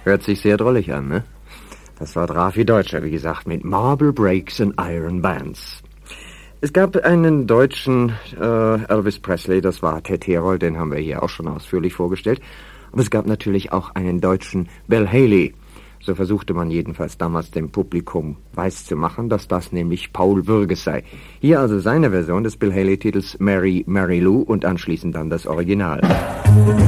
Hört sich sehr drollig an, ne? Das war Raffi Deutscher, wie gesagt, mit Marble Breaks and Iron Bands. Es gab einen deutschen Elvis Presley, das war Ted Herold, den haben wir hier auch schon ausführlich vorgestellt. Aber es gab natürlich auch einen deutschen Bill Haley. So versuchte man jedenfalls damals dem Publikum weiszumachen, dass das nämlich Paul Würges sei. Hier also seine Version des Bill Haley-Titels Mary, Mary Lou und anschließend dann das Original.